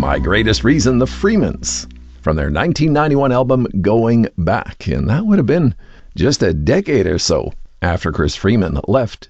My Greatest Reason, the Freemans, from their 1991 album Going Back. And that would have been just a decade or so after Chris Freeman left